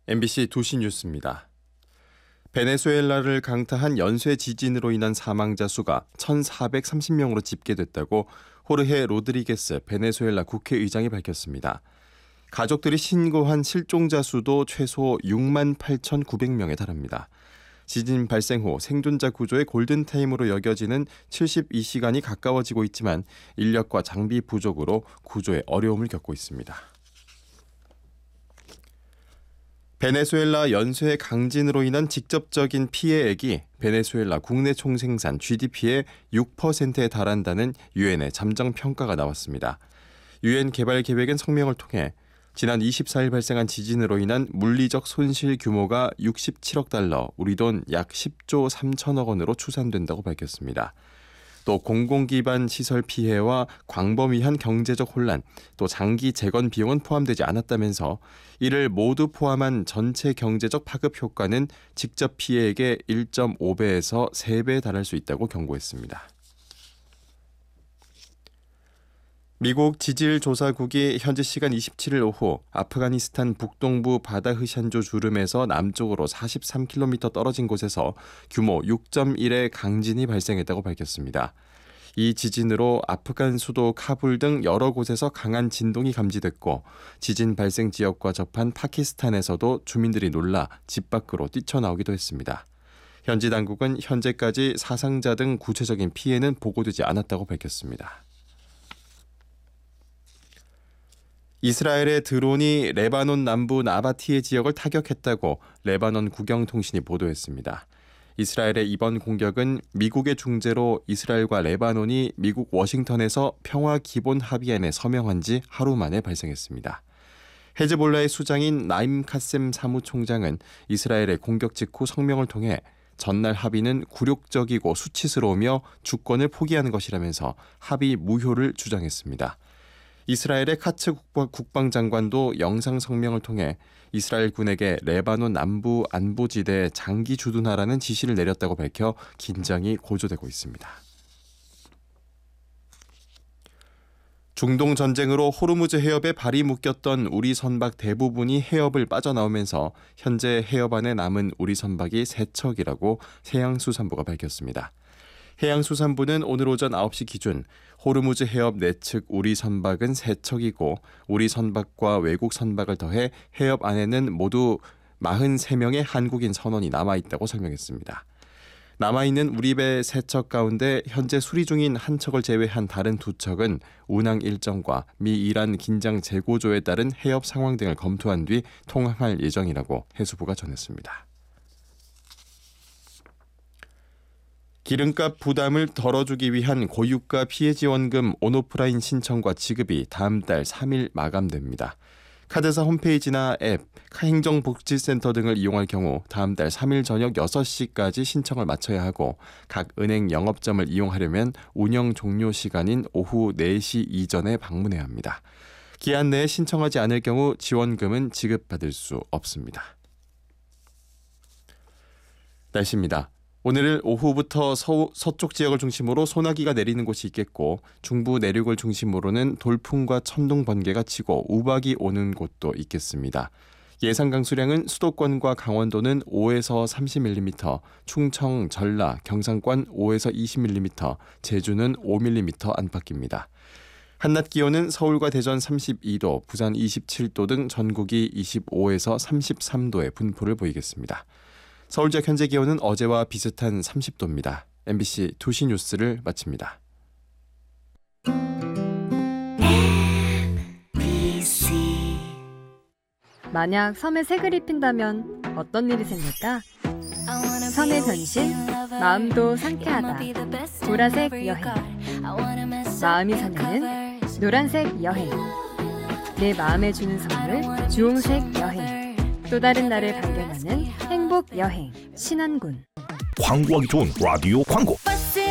MBC 도시 뉴스입니다. 베네수엘라를 강타한 연쇄 지진으로 인한 사망자 수가 1,430명으로 집계됐다고 호르헤 로드리게스 베네수엘라 국회의장이 밝혔습니다. 가족들이 신고한 실종자 수도 최소 68,900명에 달합니다. 지진 발생 후 생존자 구조의 골든타임으로 여겨지는 72시간이 가까워지고 있지만 인력과 장비 부족으로 구조에 어려움을 겪고 있습니다. 베네수엘라 연쇄 강진으로 인한 직접적인 피해액이 베네수엘라 국내 총생산 GDP의 6%에 달한다는 유엔의 잠정평가가 나왔습니다. 유엔 개발계획은 성명을 통해 지난 24일 발생한 지진으로 인한 물리적 손실 규모가 67억 달러, 우리 돈 약 10조 3천억 원으로 추산된다고 밝혔습니다. 또 공공기반 시설 피해와 광범위한 경제적 혼란, 또 장기 재건 비용은 포함되지 않았다면서 이를 모두 포함한 전체 경제적 파급 효과는 직접 피해액의 1.5배에서 3배에 달할 수 있다고 경고했습니다. 미국 지질조사국이 현지 시간 27일 오후 아프가니스탄 북동부 바다흐샨조 주름에서 남쪽으로 43km 떨어진 곳에서 규모 6.1의 강진이 발생했다고 밝혔습니다. 이 지진으로 아프간 수도 카불 등 여러 곳에서 강한 진동이 감지됐고 지진 발생 지역과 접한 파키스탄에서도 주민들이 놀라 집 밖으로 뛰쳐나오기도 했습니다. 현지 당국은 현재까지 사상자 등 구체적인 피해는 보고되지 않았다고 밝혔습니다. 이스라엘의 드론이 레바논 남부 나바티의 지역을 타격했다고 레바논 국영통신이 보도했습니다. 이스라엘의 이번 공격은 미국의 중재로 이스라엘과 레바논이 미국 워싱턴에서 평화 기본 합의안에 서명한 지 하루 만에 발생했습니다. 헤즈볼라의 수장인 나임 카셈 사무총장은 이스라엘의 공격 직후 성명을 통해 전날 합의는 굴욕적이고 수치스러우며 주권을 포기하는 것이라면서 합의 무효를 주장했습니다. 이스라엘의 카츠 국방장관도 영상 성명을 통해 이스라엘 군에게 레바논 남부 안보지대에 장기 주둔하라는 지시를 내렸다고 밝혀 긴장이 고조되고 있습니다. 중동 전쟁으로 호르무즈 해협에 발이 묶였던 우리 선박 대부분이 해협을 빠져나오면서 현재 해협 안에 남은 우리 선박이 3척이라고 해양수산부가 밝혔습니다. 해양수산부는 오늘 오전 9시 기준 호르무즈 해협 내측 우리 선박은 3척이고 우리 선박과 외국 선박을 더해 해협 안에는 모두 43명의 한국인 선원이 남아있다고 설명했습니다. 남아있는 우리 배 3척 가운데 현재 수리 중인 한 척을 제외한 다른 2척은 운항 일정과 미 이란 긴장 재고조에 따른 해협 상황 등을 검토한 뒤 통항할 예정이라고 해수부가 전했습니다. 기름값 부담을 덜어주기 위한 고유가 피해지원금 온오프라인 신청과 지급이 다음 달 3일 마감됩니다. 카드사 홈페이지나 앱, 행정복지센터 등을 이용할 경우 다음 달 3일 저녁 6시까지 신청을 마쳐야 하고 각 은행 영업점을 이용하려면 운영 종료 시간인 오후 4시 이전에 방문해야 합니다. 기한 내에 신청하지 않을 경우 지원금은 지급받을 수 없습니다. 날씨입니다. 오늘 오후부터 서쪽 지역을 중심으로 소나기가 내리는 곳이 있겠고 중부 내륙을 중심으로는 돌풍과 천둥 번개가 치고 우박이 오는 곳도 있겠습니다. 예상 강수량은 수도권과 강원도는 5에서 30mm, 충청, 전라, 경상권 5에서 20mm, 제주는 5mm 안팎입니다. 한낮 기온은 서울과 대전 32도, 부산 27도 등 전국이 25에서 33도의 분포를 보이겠습니다. 서울 지역 현재 기온은 어제와 비슷한 30도입니다. MBC 도시 뉴스를 마칩니다. 만약 섬에 색을 입힌다면 어떤 일이 생길까? 섬의 변신, 마음도 상쾌하다. 보라색 여행. 마음이 설레는 노란색 여행. 내 마음에 주는 선물, 주홍색 여행. 또 다른 나를 발견하는 행복 여행 신안군. 광고하기 좋은 라디오 광고. 버스